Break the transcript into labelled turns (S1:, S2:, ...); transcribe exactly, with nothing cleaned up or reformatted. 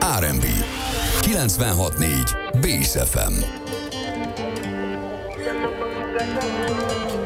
S1: er end bé kilencvenhat négy Bész ef em.